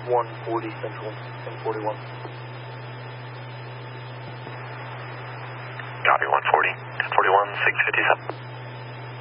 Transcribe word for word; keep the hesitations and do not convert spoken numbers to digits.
one forty Central, ten forty-one. Copy, one forty, ten forty-one, six fifty-seven.